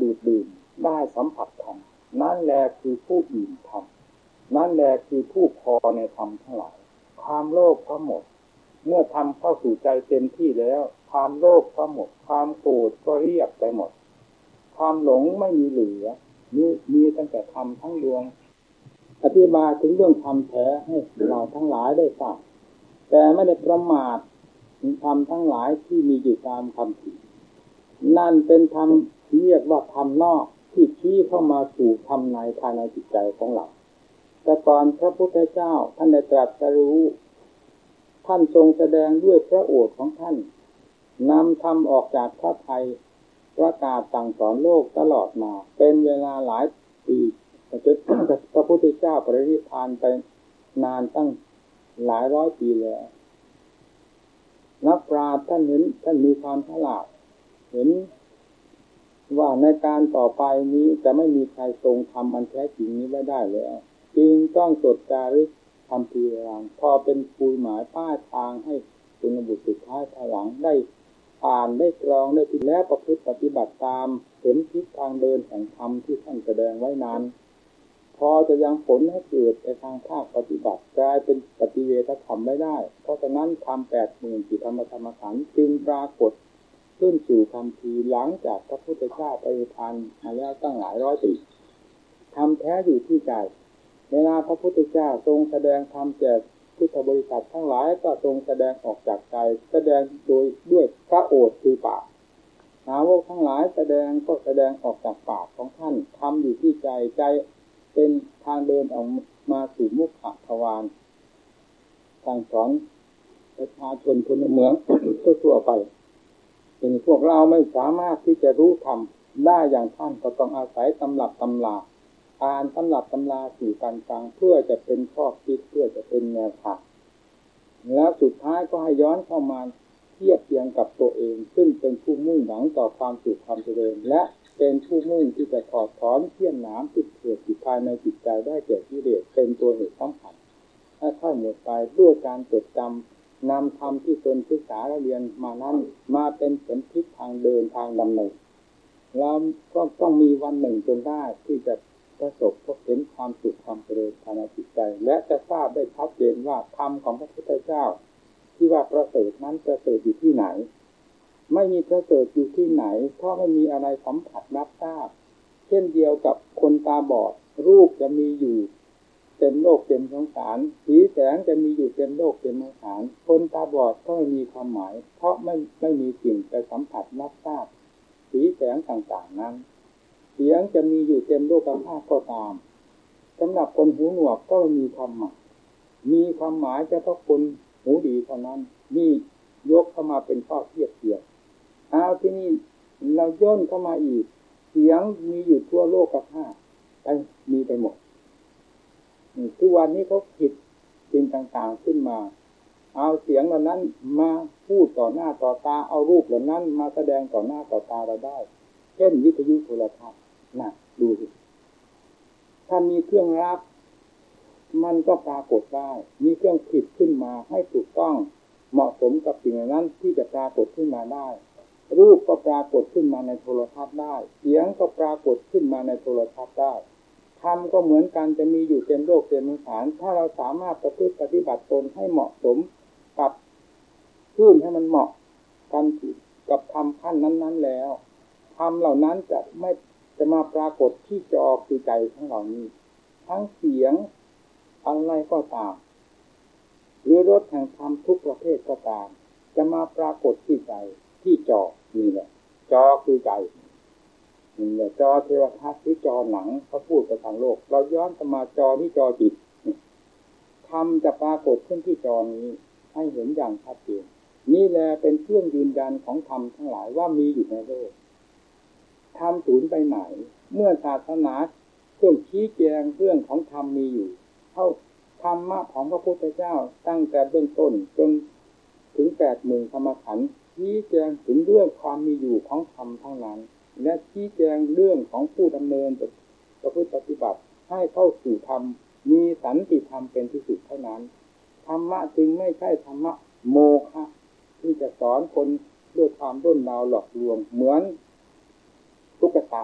ดูดดื่มได้สัมผัสธรรมนั่นแหละคือผู้อิ่มธรรมนั่นแหละคือผู้พอในธรรมทั้งหลายความโลภก็หมดเมื่อทำเข้าสู่ใจเต็มที่แล้วความโลภก็หมดความโกรธก็เรียบไปหมดความหลงไม่มีเหลือมีตั้งแต่ธรรมทั้งดวงอธิบายถึงเรื่องธรรมแท้ให้เราทั้งหลายได้ทราบแต่ไม่ได้ประมาทถึงธรรมทั้งหลายที่มีอยู่ตามคำพีนั่นเป็นธรรมเรียกว่าธรรมนอกที่ชี้เข้ามาสู่ธรรมในภายในจิตใจของเราแต่ก่อนพระพุทธเจ้าท่านได้ตรัสรู้ท่านทรงแสดงด้วยพระโอษฐ์ของท่านนำธรรมออกจากพระทัยประกาศสั่งสอนโลกตลอดมาเป็นเวลาหลายปีจนพระพุทธเจ้าปรินิพพานไปนานตั้งหลายร้อยปีแล้วนักปราชญ์ท่านเห็นท่านมีความฉลาดเห็นว่าในการต่อไปนี้จะไม่มีใครทรงทำอันแท้จริงนี้ไว้ได้แล้วจึงต้องจดจารึกทำทีรางพอเป็นปุยหมายป้ายทางให้คุณบุตรสุดท้ายภายหลังได้อ่านได้กรองได้คิดแล้วประพฤติปฏิบัติตามเห็นทิศทางเดินแห่งธรรมที่ท่านแสดงไว้นั้นพอจะยังผลให้เกิดในทางภาคปฏิบัติกลายเป็นปฏิเวทธรรมไม่ได้เพราะฉะนั้นธรรม 80,000 จิตธรรมธรรมขันธ์จึงปรากฏขึ้นสู่คำพีหลังจากพระพุทธเจ้าปรินิพพานมาแล้วตั้งหลายร้อยปีธรรมแท้อยู่ที่ใจเวลาพระพุทธเจ้าทรงแสดงธรรมแก่พุทธบริษัททั้งหลายก็ทรงแสดงออกจากใจแสดงโดยด้วยพระโอษฐ์คือปากสาวกทั้งหลายแสดงก็แสดงออกจากปากของท่านทำอยู่ที่ใจใจเป็นทางเดินออกมาสู่มุขทวารสั่งสอนประชาชนพลเมือง ทั่วไปเป็นพวกเราไม่สามารถที่จะรู้ธรรมได้อย่างท่านก็ต้องอาศัยตำรับตำราอ่านตำรับตำราสู่การฟังเพื่อจะเป็นข้อคิดเพื่อจะเป็นแนวทางแล้วสุดท้ายก็ให้ย้อนเข้ามาเทียบเทียงกับตัวเองซึ่งเป็นผู้มุ่งหวังต่อความสุขความเจริญและเป็นผู้มุ่งที่จะถอดถอนเสี้ยนหนามที่เกิดอยู่ภายในจิตใจได้แก่กิเลสเป็นตัวเหตุสำคัญให้ค่อยหมดไปด้วยการจดจำนำธรรมที่ตนศึกษาและเรียนมานั้นมาเป็นเข็มทิศทางเดินทางดำเนินแล้วก็ต้องมีวันหนึ่งจนได้ที่จะประสบพบเห็นความสุขความเจริญภายในจิตใจและจะทราบได้ชัดเจนว่าธรรมของพระพุทธเจ้าที่ว่าประเสริฐนั้นประเสริฐอยู่ที่ไหนไม่มีประเสริฐอยู่ที่ไหนเพราะไม่มีอะไรสัมผัสรับทราบเช่นเดียวกับคนตาบอดรูปจะมีอยู่เต็มโลกเต็มสงสารสีแสงจะมีอยู่เต็มโลกเต็มสงสารคนตาบอดก็ไม่มีความหมายเพราะไม่มีสิ่งไปสัมผัสรับทราบสีแสงต่างๆนั้นเสียงจะมีอยู่เต็มโลกธาตุก็ตามสำหรับคนหูหนวกก็มีความหมายมีความหมายเฉพาะคนหูดีเท่านั้นนี่ยกเข้ามาเป็นข้อเทียบเทียบเอาที่นี่เราย่นเข้ามาอีกเสียงมีอยู่ทั่วโลกธาตุมีไปหมดทุกวันนี้เขาผิดสิ่งต่างๆขึ้นมาเอาเสียงเหล่านั้นมาพูดต่อหน้าต่อตาเอารูปเหล่านั้นมาแสดงต่อหน้าต่อตาเราได้เช่นวิทยุโทรทัศน์นะดูสิถ้ามีเครื่องรับมันก็ปรากฏได้มีเครื่องผิดขึ้นมาให้ถูกต้องเหมาะสมกับสิ่งนั้นที่จะปรากฏขึ้นมาได้รูปก็ปรากฏขึ้นมาในโทรทัศน์ได้เสียงก็ปรากฏขึ้นมาในโทรทัศน์ได้ธรรมก็เหมือนกันจะมีอยู่เต็มโลกเต็มสงสารถ้าเราสามารถประพฤติปฏิบัติตนให้เหมาะสมกับขึ้นให้มันเหมาะกันกับธรรมขั้นนั้นๆแล้วธรรมเหล่านั้นจะมาปรากฏที่จอคือใจของเรานี้ทั้งเสียงอะไรก็ตามหรือรสแห่งธรรมทุกประเภทก็ตามจะมาปรากฏที่ใจที่จอนี่แหละจอคือใจนี่แหละจอโทรทัศน์หรือจอหนังเขาพูดไปทางโลกเราย้อนมาจอที่จอจิตธรรมจะปรากฏขึ้นที่จอนี้ให้เห็นอย่างชัดเจนนี่แหละเป็นเครื่องยืนยันของธรรมทั้งหลายว่ามีอยู่ในโลกธรรมสูญไปไหนเมื่อศาสนาเครื่องชี้แจงเรื่องของธรรมมีอยู่เท่าธรรมะของพระพุทธเจ้าตั้งแต่เบื้องต้นจนถึง 80,000 ธรรมขันธ์ชี้แจงถึงเรื่องความมีอยู่ของธรรมทั้งนั้นและชี้แจงเรื่องของผู้ดำเนินประพฤติปฏิบัติให้เข้าสู่ธรรมมีสันติธรรมเป็นที่สุดเท่านั้นธรรมะจึงไม่ใช่ธรรมะโมฆะที่จะสอนคนด้วยความด้นดาวหลอกลวงเหมือนตุ๊กตาท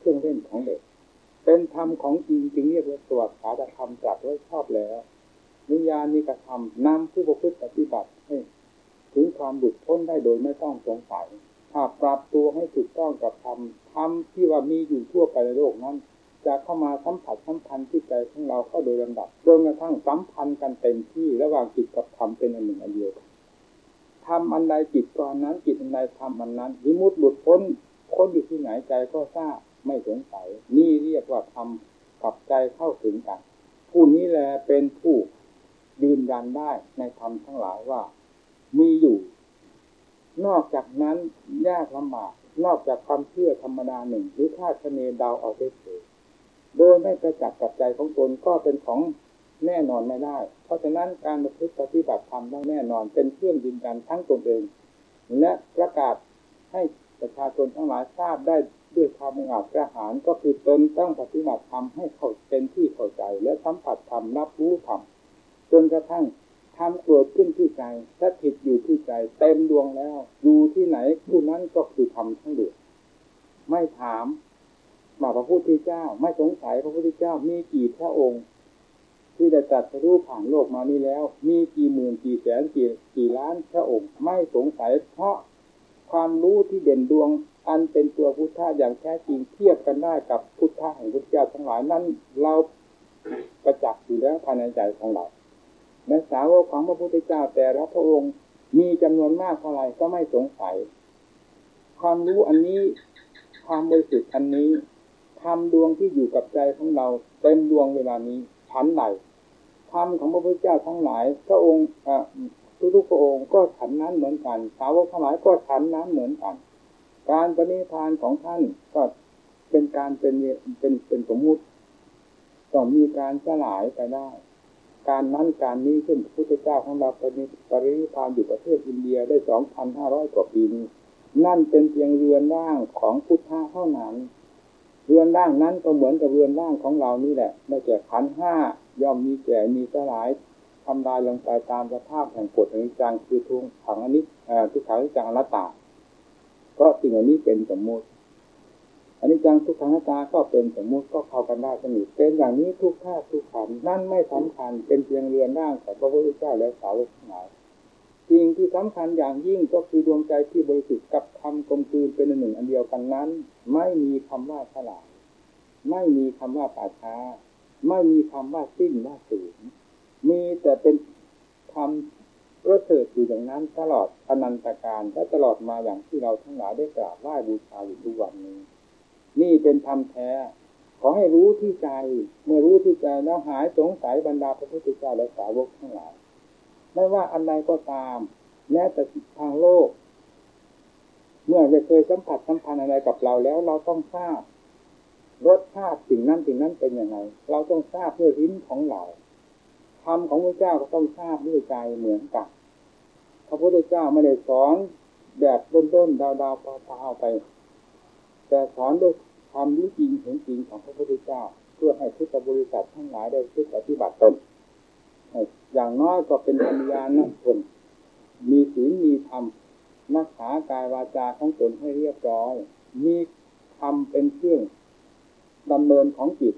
รื่องเล่นของเด็กเป็นธรรมของจริงจึงเรียกว่าตัวขาดธรรมจัดไว้ชอบแล้วนิยานิกระทำนำผู้ประพฤติปฏิบัติให้ถึงความหลุดพ้นได้โดยไม่ต้องสงสัยถ้าปรับตัวให้ถูกต้องกับธรรมที่ว่ามีอยู่ทั่วไปในโลกนั้นจะเข้ามาสัมผัสสัมพันธ์ที่ใจของเราเข้าโดยลำดับจนกระทั่งสัมพันธ์กันเต็มที่ระหว่างจิตกับธรรมเป็นอันหนึ่งอันเดียวกันทำอันใดจิตก็อันนั้นจิตอันใดทำอันนั้นวิมุตติหลุดพ้นอยู่ที่ไหนใจก็ทราบไม่สงสัยนี่เรียกว่าธรรมกับใจเข้าถึงกันผู้นี้แหละเป็นผู้ยืนยันได้ในธรรมทั้งหลายว่ามีอยู่นอกจากนั้นยากลำบากนอกจากความเชื่อธรรมดาหนึ่งหรือคาดคะเนเดาเอาเฉยๆโดยไม่ประจักษ์กับใจของตนก็เป็นของแน่นอนไม่ได้เพราะฉะนั้นการประพฤติปฏิบัติธรรมต้องแน่นอนเป็นเครื่องยืนยันทั้งตนเองและประกาศให้ประชาชนทั้งหลายทราบได้ด้วยความมุ่งมั่นกระหายก็คือตนต้องปฏิบัติธรรมให้เข้าเป็นที่เข้าใจและสัมผัสธรรมรับรู้ธรรมจนกระทั่งธรรมเกิดขึ้นที่ใจสถิตอยู่ที่ใจเต็มดวงแล้วอยู่ที่ไหนผู้นั้นก็คือธรรมทั้งดวงไม่ถามว่าพระพุทธเจ้าไม่สงสัยพระพุทธเจ้ามีกี่พระองค์ที่ได้ตรัสรู้ผ่านโลกมานี้แล้วมีกี่หมื่นกี่แสนกี่ล้านพระองค์ไม่สงสัยเพราะความรู้ที่เด่นดวงอันเป็นตัวพุทธะอย่างแท้จริงเทียบกันได้กับพุทธะแห่งพุทธเจ้าทั้งหลายนั้นเราประจักษ์อยู่แล้วภายในใจของเราในสาวกของพระพุทธเจ้าแต่ละพระองค์มีจำนวนมากเท่าไรก็ไม่สงสัยความรู้อันนี้ความบริสุทธิ์อันนี้ธรรมดวงที่อยู่กับใจของเราเต็มดวงเวลานี้ชั้นใดธรรมของพระพุทธเจ้าทั้งหลายพระองค์ทุกพระองค์ก็ฉันนั้นเหมือนกันสาวกทั้งหลายก็ฉันนั้นเหมือนกันการปณิพพานของท่านก็เป็นการเป็นสมมุติต้องมีการสลายไปได้การนั้นการนี้ขึ้นพระพุทธเจ้าของเราปรินิพพานอยู่ประเทศอินเดียได้ 2,500 กว่าปีนี้นั่นเป็นเพียงเรือนร่างของพุทธะเท่านั้นเรือนร่างนั้นก็เหมือนกับเรือนร่างของเรานี่แหละได้แก่ขันธ์ห้าย่อมมีแก่มีสลายทำลายลงไปตามสภาพแห่งกฎอนิจจังคือทุกขังอนิจทุกขังอนิจจังอนัตตาก็สิ่งเหล่านี้เป็นสมมุติอนิจจังทุกขังอนัตตาก็เป็นสมมุติก็เข้ากันได้สนิทเป็นอย่างนี้ทุกธาตุทุกขันธ์นั่นไม่สำคัญเป็นเพียงเรือนร่างของพระพุทธเจ้าและสาวกทั้งหลายสิ่งที่สำคัญอย่างยิ่งก็คือดวงใจที่บริสุทธิ์กับธรรมกลมกลืนเป็นหนึ่งอันเดียวกันนั้นไม่มีคำว่าฉลาดไม่มีคำว่าป่าช้าไม่มีคำว่าสิ้นว่าสูญมีแต่เป็นธรรมประเสริฐอยู่อย่างนั้นตลอดอนันตกาลและตลอดมาอย่างที่เราทั้งหลายได้กราบไหว้บูชาอยู่ทุกวันนี้นี่เป็นธรรมแท้ขอให้รู้ที่ใจเมื่อรู้ที่ใจแล้วหายสงสัยบรรดาพระพุทธเจ้าและสาวกทั้งหลายไม่ว่าอันใดก็ตามแม้แต่ทางโลกเมื่อได้เคยสัมผัสสัมพันธ์อะไรกับเราแล้วเราต้องทราบรสชาติสิ่งนั้นเป็นยังไงเราต้องทราบด้วยลิ้นของเราธรรมของพระเจ้าก็ต้องทราบด้วยใจเหมือนกันพระพุทธเจ้าไม่ได้สอนแบบต้นๆดาวๆเปล่าๆไปแต่สอนด้วยความรู้จริงเห็นจริงของพระพุทธเจ้าเพื่อให้พุทธบริษัททั้งหลายได้ปฏิบัติตนอย่างน้อยก็เป็นปัญญาณชนมีศีลมีธรรมรักษากายวาจาของตนให้เรียบร้อยมีธรรมเป็นเครื่องดำเนินของจิต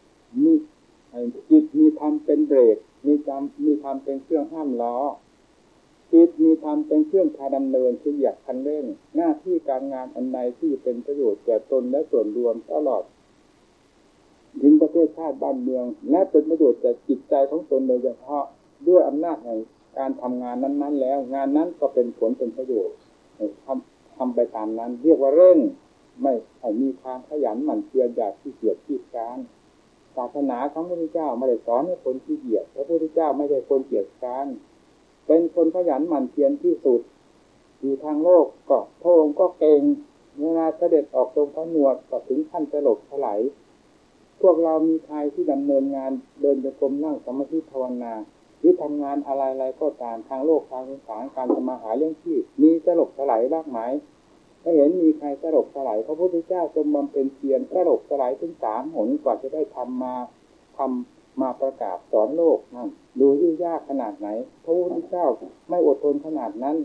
มีธรรมเป็นเบรกมีธรรมเป็นเครื่องห้ามล้อจิตมีธรรมเป็นเครื่องพาดำเนินคือเหยียบคันเร่งหน้าที่การงานอันใดที่เป็นประโยชน์แก่ตนและส่วนรวมตลอดถึงประเทศชาติบ้านเมืองและเป็นประโยชน์แก่จิตใจของตนโดยเฉพาะด้วยอำนาจแห่งการทำงานนั้นๆแล้วงานนั้นก็เป็นผลเป็นประโยชน์ทำไปตามนั้นเรียกว่าเร่งไม่ให้มีความขยันหมั่นเพียรอย่าขี้เกียจขี้ค้านศาสนาของพระพุทธเจ้าไม่ได้สอนให้คนขี้เกียจพระพุทธเจ้าไม่ใช่คนเกียจค้านเป็นคนขยันหมั่นเพียรที่สุดอยู่ทางโลกก็พระองค์ก็เก่งเวลาเสด็จออกตรงพระนวดก็ถึงขั้นสลบสลายพวกเรามีใครที่ดำเนินงานเดินจงกรมนั่งสมาธิภาวนาหรือทำงานอะไรก็ตามทางโลกทางสงสารการทำมาหาเลี้ยงชีพมีสลบสลายบ้างไหมไม่เห็นมีใครสลบสลายพระพุทธเจ้าจงบำเพ็ญเพียรสลบสลายถึง3 หนกว่าจะได้ทำมาประกาศสอนโลกนั่นดูยุ่งยากขนาดไหนพระพุทธเจ้าไม่อดทนขนาดนั้น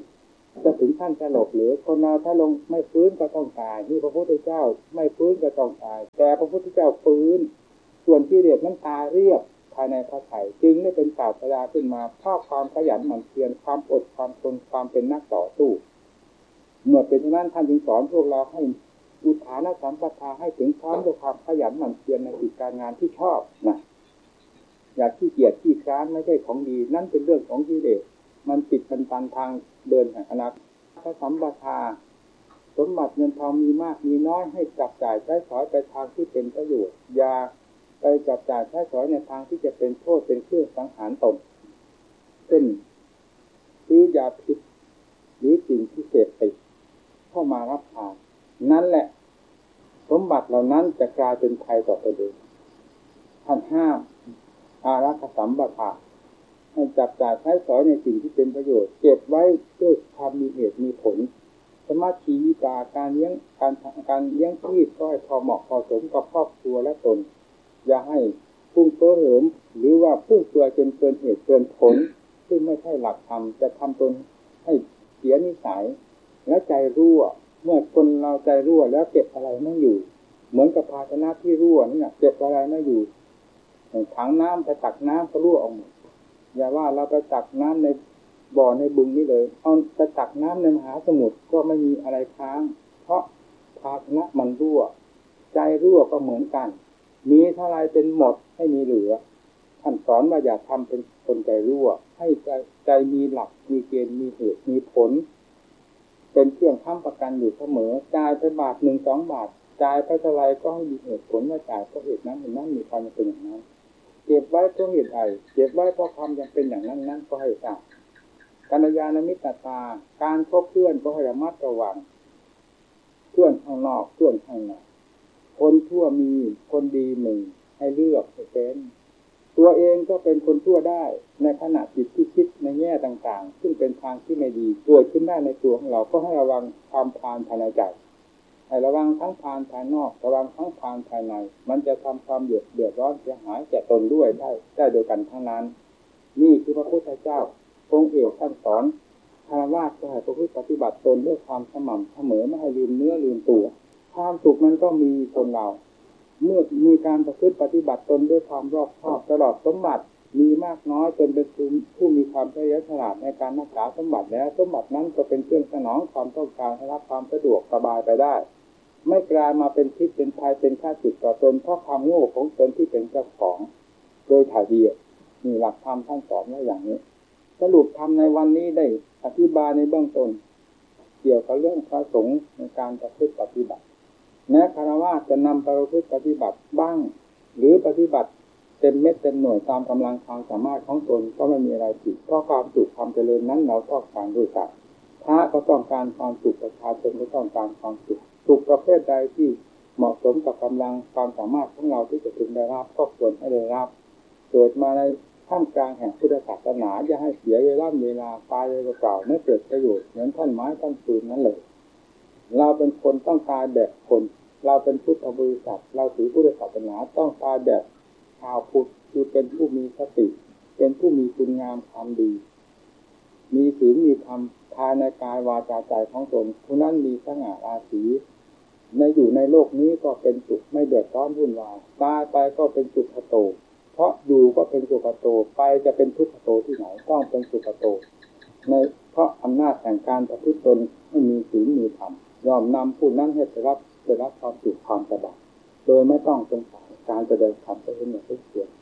จะถึงขั้นสลบหรือคนเราถ้าลงไม่ฟื้นก็ต้องตายนี่พระพุทธเจ้าไม่ฟื้นก็ต้องตายแต่พระพุทธเจ้าฟื้นส่วนกิเลสนั้นตายเรียบภายในพระทัยจึงได้เป็นศาสดาขึ้นมาเพราะความขยันหมั่นเพียรความอดความทนความเป็นนักต่อสู้เมื่อเป็นฉะนั้นท่านจึงสอนพวกเราให้อุทานสัมปทาให้ถึงพร้อมด้วยความขยันหมั่นเพียรในกิจการงานที่ชอบนะอย่าขี้เกียจขี้คร้านไม่ใช่ของดีนั่นเป็นเรื่องของกิเลสมันปิดมันตันทางเดินแห่งอนาคตพระสัมปทาสมบัติเงินทองมีมากมีน้อยให้จับจ่ายใช้สอยไปทางที่เป็นประโยชน์อย่าไปจับจ่ายใช้สอยในทางที่จะเป็นโทษเป็นเครื่องสังหารตนเช่นซื้อยาพิษหรือสิ่งที่เสพติดเข้ามารับทานนั่นแหละสมบัติเหล่านั้นจะกลายเป็นภัยต่อตัวเองท่านห้ามอารักขสัมปทาให้จับจ่ายใช้สอยในสิ่งที่เป็นประโยชน์เก็บไว้ด้วยความมีเหตุมีผลสมาธิวิตาการเลี้ยงชีพก็ให้พอเหมาะพอสมกับครอบครัวและตนอย่าให้พุ่งเฟ้อเหิมหรือว่าพุ่งเฟือยจนเกินเหตุเกินผลซึ่งไม่ใช่หลักธรรมจะทำตนให้เสียนิสัยและใจรั่วเมื่อคนเราใจรั่วแล้วเก็บอะไรไม่อยู่เหมือนกับภาชนะที่รั่วนี่เก็บอะไรไม่อยู่ถังน้ำไปตักน้ำก็รั่วออกหมดอย่าว่าเราไปตักน้ำในบ่อในบึงนี่เลยเอาไปตักน้ำในมหาสมุทรก็ไม่มีอะไรค้างเพราะภาชนะมันรั่วใจรั่วก็เหมือนกันมีเท่าไรเป็นหมดให้มีเหลือท่านสอนว่าอย่าทำเป็นคนใจรั่วให้ใจมีหลักมีเกณฑ์มีเหตุมีผลเป็นเครื่องค้ำประกันอยู่เสมอจ่ายไปบาท1-2 บาทจ่ายไปเท่าไรก็ให้มีเหตุผลว่าจ่ายเพราะเหตุนั้นเหตุนั้นมีความเป็นอย่างนั้นเก็บไว้เพราะเหตุใดเก็บไว้เพราะความจำเป็นอย่างนั้นนั้นก็ให้ทราบกัลยาณมิตรตาการคบเพื่อนก็ให้ระมัดระวังเพื่อนข้างนอกเพื่อนข้างในคนชั่วมีคนดีมีให้เลือกให้เป็นตัวเองก็เป็นคนชั่วได้ในขณะจิตที่คิดในแง่ต่างๆซึ่งเป็นทางที่ไม่ดีเกิดขึ้นได้ในตัวของเราก็ให้ระวังความพาลภายในใจให้ระวังทั้งพาลภายนอกระวังทั้งพาลภายในมันจะทำความเดือดร้อนเสียหายแก่ตนด้วยได้โดยกันทั้งนั้นนี่คือพระพุทธเจ้าองค์เอกท่านสอนคฤหัสถ์ก็ให้ประพฤติปฏิบัติตนด้วยความสม่ำเสมอไม่ให้ลืมเนื้อลืมตัวความสุขมันก็มีคนเราเมื่อมีการประพฤติปฏิบัติตนด้วยความรอบคอบตลอดสมบัติมีมากน้อยจนเป็นผู้มีความเฉลียวฉลาดในการรักษาสมบัติแล้วสมบัตินั้นก็เป็นเครื่องสนองความต้องการให้รับความสะดวกสบายไปได้ไม่กลายมาเป็นพิษเป็นภัยเป็นข้าศึกต่อตนเพราะความโง่ของตนที่เป็นเจ้าของโดยถ่ายเดียวมีหลักธรรมท่านสอนไว้อย่างนี้สรุปธรรมในวันนี้ได้อธิบายในเบื้องต้นเกี่ยวกับเรื่องพระสงฆ์ในการประพฤติปฏิบัติแม้ฆราวาสจะนำไปประพฤติปฏิบัติบ้างหรือปฏิบัติเต็มเม็ดเต็มหน่วยตามกำลังความสามารถของตนก็ไม่มีอะไรผิดเพราะความสุขความเจริญนั้นเราต้องการด้วยกันพระก็ต้องการความสุขประชาชนก็ต้องการความสุขประเภทใดที่เหมาะสมกับกำลังความสามารถของเราที่จะพึงได้รับก็ควรให้ได้รับเกิดมาในท่ามกลางแห่งพุทธศาสนาอย่าให้เสียเวลาตายเลยเปล่าไม่เกิดประโยชน์เหมือนท่อนไม้ท่อนปืนนั้นเลยเราเป็นคนต้องตายแบบคนเราเป็นพุทธบริษัทเราถือพุทธศาสนาต้องตายแบบชาวพุทธคือเป็นผู้มีสติเป็นผู้มีคุณงามความดีมีศีลมีธรรมภายในกายวาจาใจของตนผู้นั้นมีสง่าราศีในอยู่ในโลกนี้ก็เป็นสุขไม่เดือดร้อนวุ่นวายตายไปก็เป็นสุขโตเพราะอยู่ก็เป็นสุขโตไปจะเป็นทุกขโตที่ไหนต้องเป็นสุขโตในเพราะอำนาจแห่งการประพฤติตนให้มีศีลมีธรรมยอมนำผู้นั้นให้ได้รับความสุขความสบายโดยไม่ต้องสงสัยการแสดงธรรมไปเห็นอย่างทุกเสีย